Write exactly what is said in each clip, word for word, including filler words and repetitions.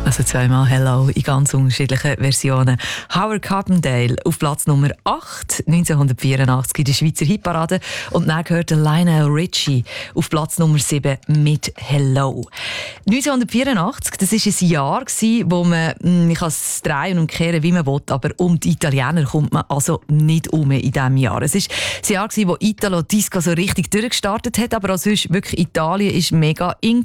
Also zweimal Hello in ganz unterschiedlichen Versionen. Howard Carpendale auf Platz Nummer acht, neunzehnhundertvierundachtzig in der Schweizer Hitparade. Und dann gehört Lionel Richie auf Platz Nummer sieben mit Hello. neunzehnhundertvierundachtzig, das war ein Jahr, wo man, man kann es drehen und kehren, wie man will, aber um die Italiener kommt man also nicht um in diesem Jahr. Es war ein Jahr, wo Italo Disco so richtig durchgestartet hat, aber auch sonst wirklich Italien war mega in.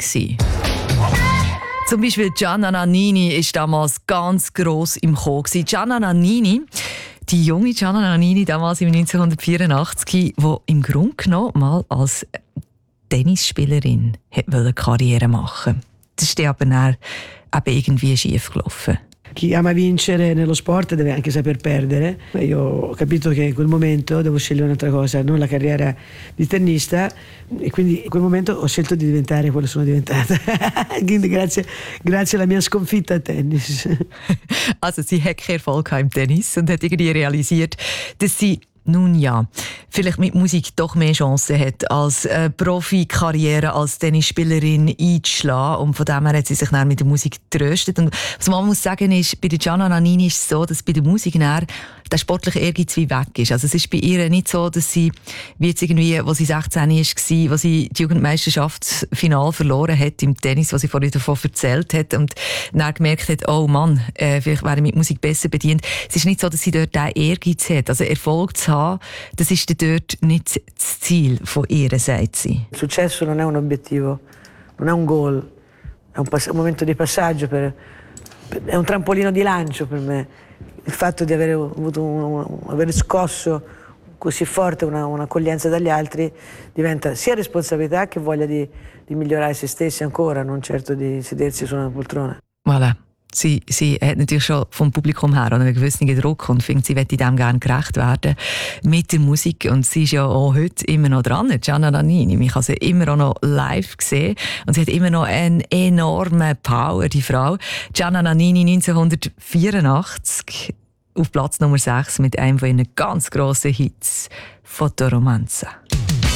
Zum Beispiel Gianna Nannini war damals ganz gross im Kommen. Gianna Nannini, die junge Gianna Nannini damals im neunzehnhundertvierundachtzig, die im Grunde genommen mal als Tennisspielerin eine Karriere machen wollte. Das ist aber dann eben irgendwie schief gelaufen. Chi ama vincere nello sport deve anche saper perdere. Io ho capito che in quel momento devo scegliere un'altra cosa, non la carriera di tennista, e quindi in quel momento ho scelto di diventare quello che sono diventata. Quindi grazie, grazie alla mia sconfitta al tennis. Also sie hat keinen Erfolg im Tennis und hat irgendwie realisiert, dass sie nun ja, vielleicht mit Musik doch mehr Chancen hat, als äh, Profikarriere als Tennisspielerin einzuschlagen. Und von dem her hat sie sich dann mit der Musik getröstet. Und was man muss sagen ist, bei der Gianna Nannini ist es so, dass bei der Musik dann der sportliche Ehrgeiz wie weg ist. Also es ist bei ihr nicht so, dass sie, wie jetzt irgendwie, als sie sechzehn war, wo sie die Jugendmeisterschaftsfinale verloren hat im Tennis, was sie vorhin davon erzählt hat und dann gemerkt hat, oh Mann, äh, vielleicht wäre ich mit Musik besser bedient. Es ist nicht so, dass sie dort diesen Ehrgeiz hat. Also Erfolg zu haben, das ist dort nicht das Ziel von ihr, sagt sie. Il successo non è un obiettivo, non è un goal, è un, pass- un momento di passaggio, per, per, è un trampolino di lancio per me. Il fatto di avere avuto un, un, aver scosso così forte una, un'accoglienza dagli altri diventa sia responsabilità che voglia di, di migliorare se stessi ancora, non certo di sedersi su una poltrona. Voilà. Sie, sie hat natürlich schon vom Publikum her einen gewissen Druck und findet, sie möchte dem gerne gerecht werden mit der Musik. Und sie ist ja auch heute immer noch dran, Gianna Nannini. Ich habe sie immer auch noch live gesehen und sie hat immer noch eine enorme Power, die Frau. Gianna Nannini neunzehnhundertvierundachtzig auf Platz Nummer sechs mit einem von ihren ganz grossen Hits, Fotoromanza.